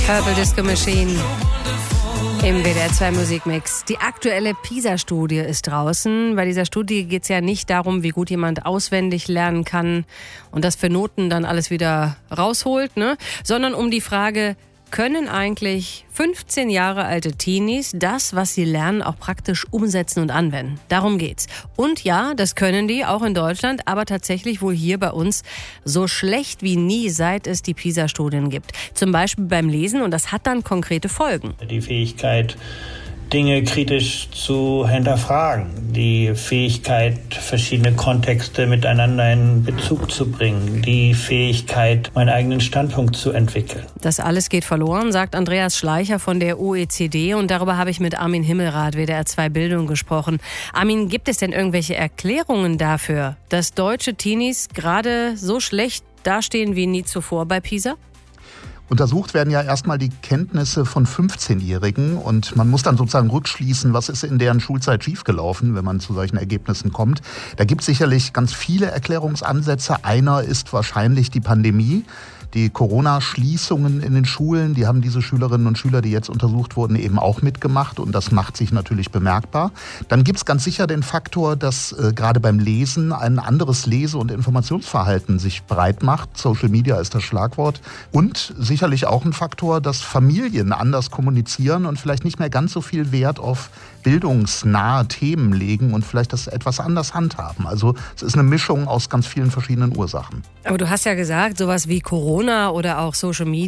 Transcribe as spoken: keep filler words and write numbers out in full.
Purple Disco Machine im W D R zwei Musikmix. Die aktuelle PISA-Studie ist draußen. Bei dieser Studie geht es ja nicht darum, wie gut jemand auswendig lernen kann und das für Noten dann alles wieder rausholt, ne? Sondern um die Frage, können eigentlich fünfzehn Jahre alte Teenies das, was sie lernen, auch praktisch umsetzen und anwenden? Darum geht's. Und ja, das können die, auch in Deutschland, aber tatsächlich wohl hier bei uns so schlecht wie nie, seit es die PISA-Studien gibt. Zum Beispiel beim Lesen, und das hat dann konkrete Folgen. Die Fähigkeit, Dinge kritisch zu hinterfragen, die Fähigkeit, verschiedene Kontexte miteinander in Bezug zu bringen, die Fähigkeit, meinen eigenen Standpunkt zu entwickeln. Das alles geht verloren, sagt Andreas Schleicher von der O E C D, und darüber habe ich mit Armin Himmelrath, W D R zwei Bildung, gesprochen. Armin, gibt es denn irgendwelche Erklärungen dafür, dass deutsche Teenies gerade so schlecht dastehen wie nie zuvor bei PISA? Untersucht werden ja erstmal die Kenntnisse von fünfzehnjährigen und man muss dann sozusagen rückschließen, was ist in deren Schulzeit schiefgelaufen, wenn man zu solchen Ergebnissen kommt. Da gibt es sicherlich ganz viele Erklärungsansätze. Einer ist wahrscheinlich die Pandemie. Die Corona-Schließungen in den Schulen, die haben diese Schülerinnen und Schüler, die jetzt untersucht wurden, eben auch mitgemacht, und das macht sich natürlich bemerkbar. Dann gibt es ganz sicher den Faktor, dass äh, gerade beim Lesen ein anderes Lese- und Informationsverhalten sich breit macht. Social Media ist das Schlagwort. Und sicherlich auch ein Faktor, dass Familien anders kommunizieren und vielleicht nicht mehr ganz so viel Wert auf bildungsnahe Themen legen und vielleicht das etwas anders handhaben. Also es ist eine Mischung aus ganz vielen verschiedenen Ursachen. Aber du hast ja gesagt, sowas wie Corona oder auch Social Media